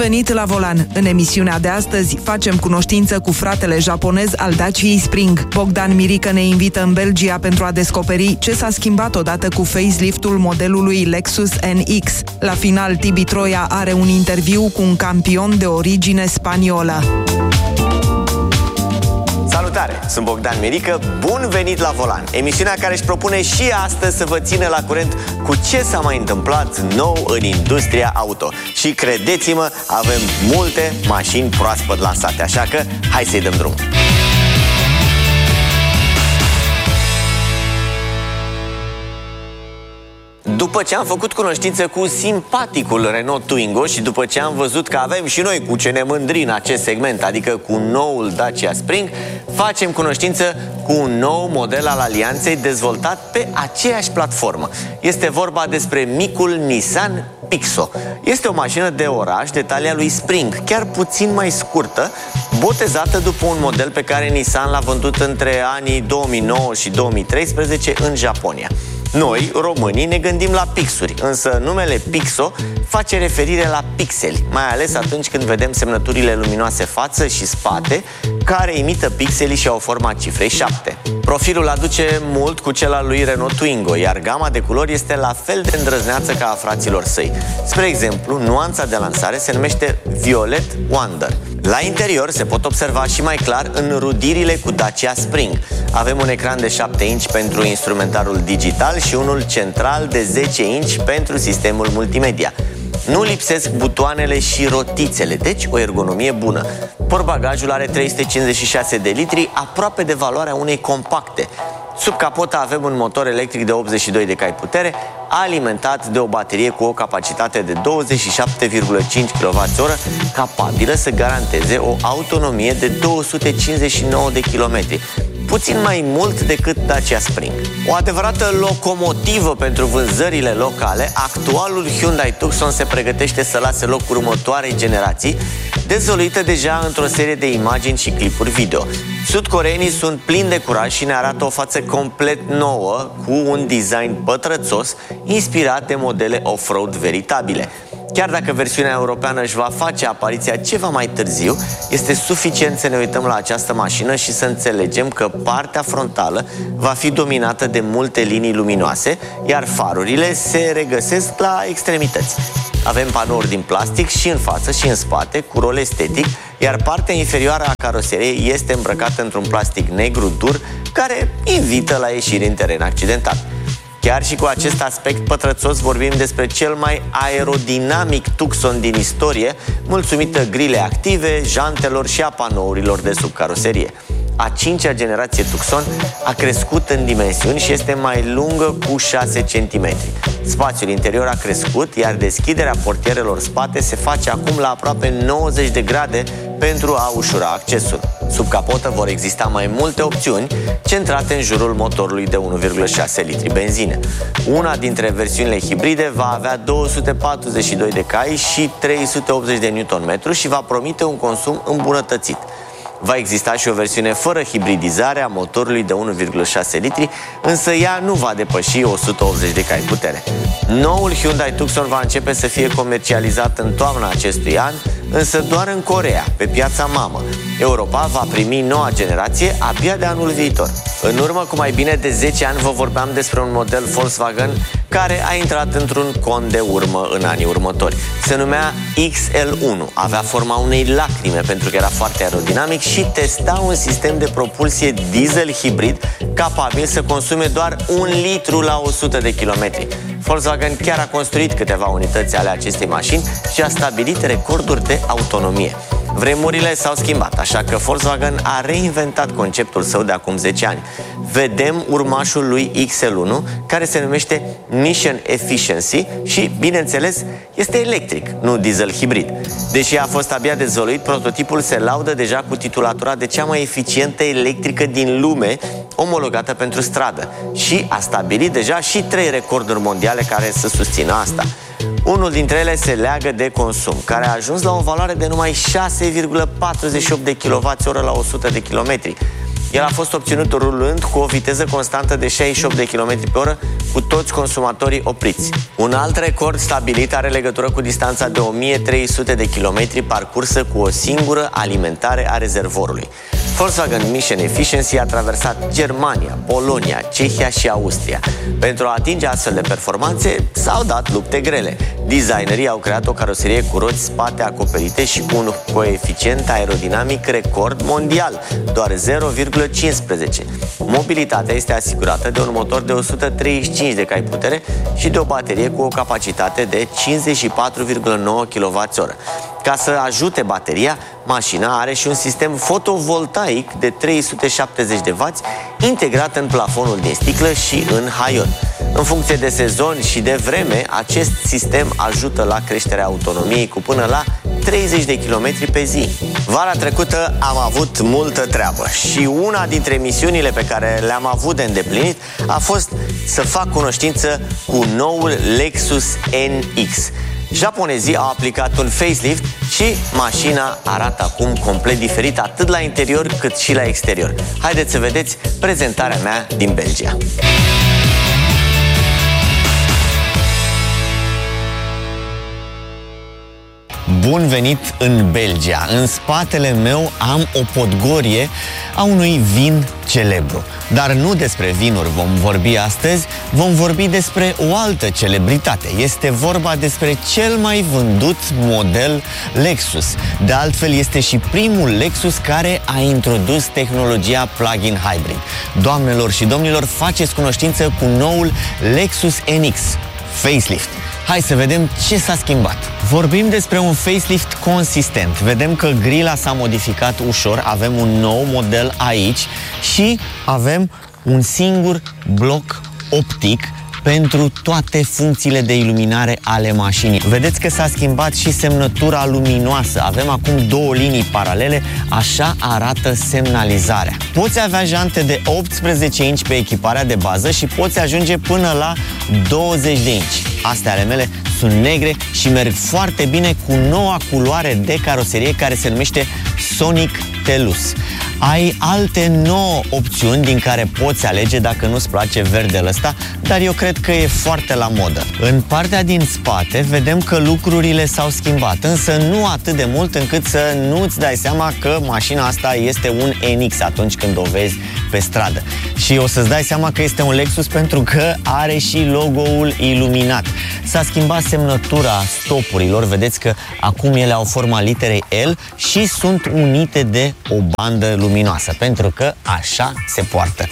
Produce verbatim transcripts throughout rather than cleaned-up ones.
Venit la volan. În emisiunea de astăzi facem cunoștință cu fratele japonez al Daciei Spring. Bogdan Mirică ne invită în Belgia pentru a descoperi ce s-a schimbat odată cu faceliftul modelului Lexus N X. La final, Tibi Troia are un interviu cu un campion de origine spaniolă. Salutare! Sunt Bogdan Mirică, bun venit la volan! Emisiunea care își propune și astăzi să vă țină la curent cu ce s-a mai întâmplat nou în industria auto. Și credeți-mă, avem multe mașini proaspăt lansate, așa că hai să-i dăm drum! După ce am făcut cunoștință cu simpaticul Renault Twingo și după ce am văzut că avem și noi cu ce ne mândri în acest segment, adică cu noul Dacia Spring, facem cunoștință cu un nou model al alianței dezvoltat pe aceeași platformă. Este vorba despre micul Nissan Pixo. Este o mașină de oraș de talia lui Spring, chiar puțin mai scurtă, botezată după un model pe care Nissan l-a vândut între anii două mii nouă și două mii treisprezece în Japonia. Noi, românii, ne gândim la pixuri, însă numele Pixo face referire la pixeli, mai ales atunci când vedem semnăturile luminoase față și spate, care imită pixelii și au forma cifrei șapte. Profilul aduce mult cu cel al lui Renault Twingo, iar gama de culori este la fel de îndrăzneață ca a fraților săi. Spre exemplu, nuanța de lansare se numește Violet Wonder. La interior se pot observa și mai clar înrudirile cu Dacia Spring. Avem un ecran de șapte inci pentru instrumentarul digital și unul central de zece inci pentru sistemul multimedia. Nu lipsesc butoanele și rotițele, deci o ergonomie bună. Portbagajul are trei sute cincizeci și șase de litri, aproape de valoarea unei compacte. Sub capotă avem un motor electric de optzeci și doi de cai putere, alimentat de o baterie cu o capacitate de douăzeci și șapte virgulă cinci kilowați-oră, capabilă să garanteze o autonomie de două sute cincizeci și nouă de kilometri, puțin mai mult decât Dacia Spring. O adevărată locomotivă pentru vânzările locale, actualul Hyundai Tucson se pregătește să lase loc următoarei generații, dezvăluită deja într-o serie de imagini și clipuri video. Sudcoreenii sunt plini de curaj și ne arată o față complet nouă, cu un design pătrățos, inspirat de modele off-road veritabile. Chiar dacă versiunea europeană își va face apariția ceva mai târziu, este suficient să ne uităm la această mașină și să înțelegem că partea frontală va fi dominată de multe linii luminoase, iar farurile se regăsesc la extremități. Avem panouri din plastic și în față și în spate, cu rol estetic, iar partea inferioară a caroseriei este îmbrăcată într-un plastic negru dur, care invită la ieșiri în teren accidentat. Chiar și cu acest aspect pătrățos vorbim despre cel mai aerodinamic Tucson din istorie, mulțumită grile active, jantelor și a panourilor de sub caroserie. A cincea generație Tucson a crescut în dimensiuni și este mai lungă cu șase centimetri. Spațiul interior a crescut, iar deschiderea portierelor spate se face acum la aproape nouăzeci de grade pentru a ușura accesul. Sub capotă vor exista mai multe opțiuni centrate în jurul motorului de unu virgulă șase litri benzină. Una dintre versiunile hibride va avea două sute patruzeci și doi de cai și trei sute optzeci de newton-metri și va promite un consum îmbunătățit. Va exista și o versiune fără hibridizare a motorului de unu virgulă șase litri, însă ea nu va depăși o sută optzeci de cai putere. Noul Hyundai Tucson va începe să fie comercializat în toamna acestui an, însă doar în Coreea, pe piața mamă. Europa va primi noua generație abia de anul viitor. În urmă cu mai bine de zece ani vă vorbeam despre un model Volkswagen care a intrat într-un con de urmă în anii următori. Se numea X L unu, avea forma unei lacrime pentru că era foarte aerodinamic și testa un sistem de propulsie diesel hibrid capabil să consume doar un litru la o sută de kilometri. Volkswagen chiar a construit câteva unități ale acestei mașini și a stabilit recorduri de autonomie. Vremurile s-au schimbat, așa că Volkswagen a reinventat conceptul său de acum zece ani. Vedem urmașul lui X L unu, care se numește Mission Efficiency și, bineînțeles, este electric, nu diesel hibrid. Deși a fost abia dezvăluit, prototipul se laudă deja cu titulatura de cea mai eficientă electrică din lume, omologată pentru stradă, și a stabilit deja și trei recorduri mondiale care să susțină asta. Unul dintre ele se leagă de consum, care a ajuns la o valoare de numai șase virgulă patruzeci și opt de kilowați oră la o sută de kilometri. El a fost obținut rulând cu o viteză constantă de șaizeci și opt de kilometri pe oră, cu toți consumatorii opriți. Un alt record stabilit are legătură cu distanța de o mie trei sute de kilometri parcursă cu o singură alimentare a rezervorului. Volkswagen Mission Efficiency a traversat Germania, Polonia, Cehia și Austria. Pentru a atinge astfel de performanțe s-au dat lupte grele. Designerii au creat o caroserie cu roți spate acoperite și cu un coeficient aerodinamic record mondial, doar zero virgulă cincisprezece. Mobilitatea este asigurată de un motor de o sută treizeci și cinci de cai putere și de o baterie cu o capacitate de cincizeci și patru virgulă nouă kilowați-oră. Ca să ajute bateria, mașina are și un sistem fotovoltaic de trei sute șaptezeci de wați integrat în plafonul din sticlă și în haion. În funcție de sezon și de vreme, acest sistem ajută la creșterea autonomiei cu până la treizeci de kilometri pe zi. Vara trecută am avut multă treabă și una dintre misiunile pe care le-am avut de îndeplinit a fost să fac cunoștință cu noul Lexus N X. Japonezii au aplicat un facelift și mașina arată acum complet diferit atât la interior cât și la exterior. Haideți să vedeți prezentarea mea din Belgia. Bun venit în Belgia! În spatele meu am o podgorie a unui vin celebru. Dar nu despre vinuri vom vorbi astăzi, vom vorbi despre o altă celebritate. Este vorba despre cel mai vândut model Lexus. De altfel, este și primul Lexus care a introdus tehnologia plug-in hybrid. Doamnelor și domnilor, faceți cunoștință cu noul Lexus N X facelift. Hai să vedem ce s-a schimbat. Vorbim despre un facelift consistent. Vedem că grila s-a modificat ușor, avem un nou model aici și avem un singur bloc optic pentru toate funcțiile de iluminare ale mașinii. Vedeți că s-a schimbat și semnătura luminoasă. Avem acum două linii paralele, așa arată semnalizarea. Poți avea jante de optsprezece inci pe echiparea de bază și poți ajunge până la douăzeci de inci. Astea ale mele sunt negre și merg foarte bine cu noua culoare de caroserie care se numește Sonic Telus. Ai alte nouă opțiuni din care poți alege dacă nu-ți place verdele ăsta, dar eu cred că e foarte la modă. În partea din spate vedem că lucrurile s-au schimbat, însă nu atât de mult încât să nu-ți dai seama că mașina asta este un N X atunci când o vezi pe stradă. Și o să-ți dai seama că este un Lexus pentru că are și logo-ul iluminat. S-a schimbat semnătura stopurilor, vedeți că acum ele au forma literei L și sunt unite de o bandă luminoasă, pentru că așa se poartă.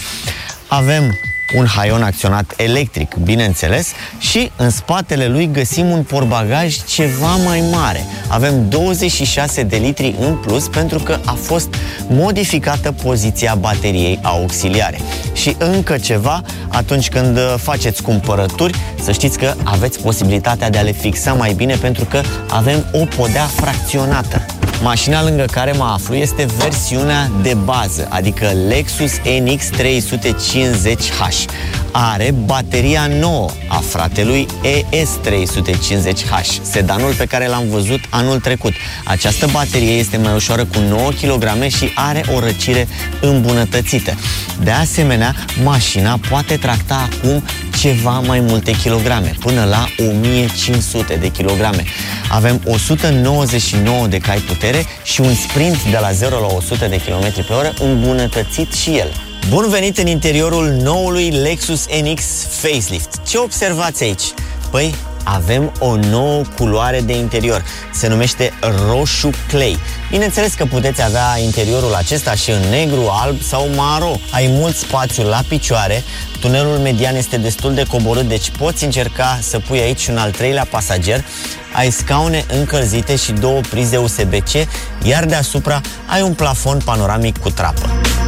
Avem un haion acționat electric, bineînțeles, și în spatele lui găsim un portbagaj ceva mai mare. Avem douăzeci și șase de litri în plus pentru că a fost modificată poziția bateriei auxiliare. Și încă ceva, atunci când faceți cumpărături, să știți că aveți posibilitatea de a le fixa mai bine pentru că avem o podea fracționată. Mașina lângă care mă aflu este versiunea de bază, adică Lexus N X trei sute cincizeci H. Are bateria nouă a fratelui E S trei sute cincizeci H, sedanul pe care l-am văzut anul trecut. Această baterie este mai ușoară cu nouă kilograme și are o răcire îmbunătățită. De asemenea, mașina poate tracta acum ceva mai multe kilograme, până la o mie cinci sute de kilograme. Avem o sută nouăzeci și nouă de cai putere și un sprint de la zero la o sută de kilometri pe oră îmbunătățit și el. Bun venit în interiorul noului Lexus N X Facelift. Ce observați aici? Păi, avem o nouă culoare de interior. Se numește roșu clay. Bineînțeles că puteți avea interiorul acesta și în negru, alb sau maro. Ai mult spațiu la picioare, tunelul median este destul de coborât, deci poți încerca să pui aici un al treilea pasager. Ai scaune încălzite și două prize U S B C, iar deasupra ai un plafon panoramic cu trapă.